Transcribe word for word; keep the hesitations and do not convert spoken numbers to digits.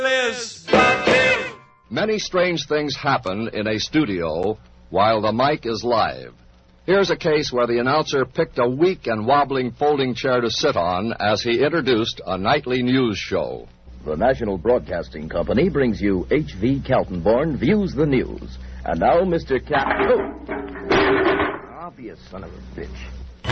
is Bob Hill. Many strange things happen in a studio while the mic is live. Here's a case where the announcer picked a weak and wobbling folding chair to sit on as he introduced a nightly news show. The National Broadcasting Company brings you H V Kaltenborn Views the News. And now, Mister Cal... Oh! Obvious son of a bitch.